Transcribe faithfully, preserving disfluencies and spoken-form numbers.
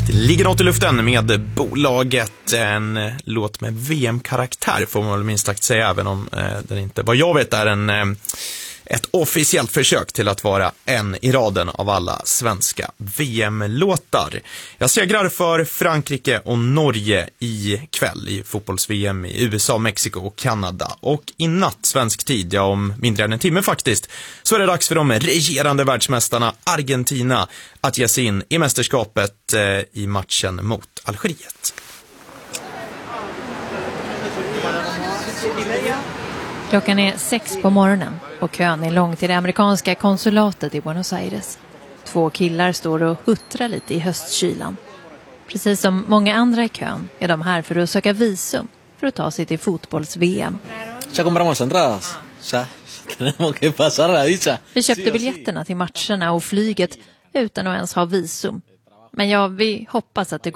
Det ligger något i luften med bolaget, en låt med V M-karaktär får man väl minst sagt säga, även om eh, den inte, vad jag vet, är en, eh, ett officiellt försök till att vara en i raden av alla svenska V M-låtar. Jag segrar för Frankrike och Norge i kväll i fotbolls-V M i U S A, Mexiko och Kanada. Och i natt svensk tid, ja om mindre än en timme faktiskt, så är det dags för de regerande världsmästarna Argentina att ge sig in i mästerskapet eh, i matchen mot Algeriet. Klockan är sex på morgonen och kön är lång till det amerikanska konsulatet i Buenos Aires. Två killar står och huttrar lite i höstkylan. Precis som många andra i kön är de här för att söka visum för att ta sig till fotbolls-V M. Ya compramos entradas. Ya tenemos que pasar la visa. Vi köpte biljetterna till matcherna och flyget utan att ens ha visum. Men ja, vi hoppas att det